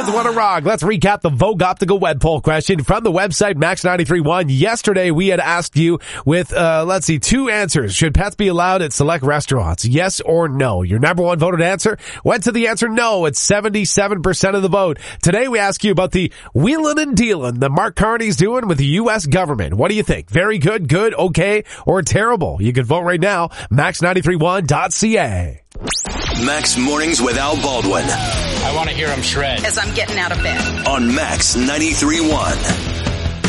What a rock. Let's recap the Vogue Optical web poll question from the website Max931. Yesterday, we had asked you with, 2 answers. Should pets be allowed at select restaurants? Yes or no? Your number one voted answer went to the answer no. It's 77% of the vote. Today, we ask you about the wheelin' and dealin' that Mark Carney's doing with the U.S. government. What do you think? Very good, good, okay, or terrible? You can vote right now. Max931.ca. Max Mornings with Al Baldwin. I want to hear him shred. As I'm getting out of bed. On Max 93.1.